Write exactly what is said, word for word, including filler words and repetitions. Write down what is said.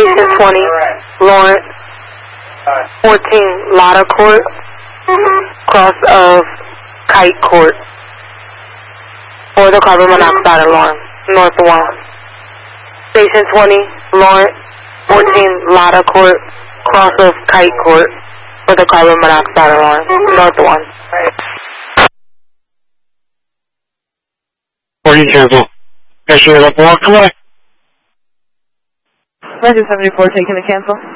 Station twenty, Lawrence. fourteen, Lotta Court, cross of Kite Court. For the carbon monoxide alarm, north one. Station twenty, Lawrence. fourteen, Lotta Court, cross of Kite Court. For the carbon monoxide alarm, north one. forty cancel. Actually, up walk away. Roger seventy-four, taking a cancel.